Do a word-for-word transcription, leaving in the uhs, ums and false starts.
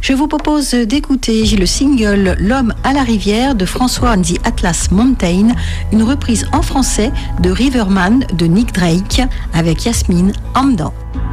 Je vous propose d'écouter le single L'homme à la rivière de François and the Atlas Mountain, une reprise en français de Riverman de Nick Drake avec Yasmine en dedans.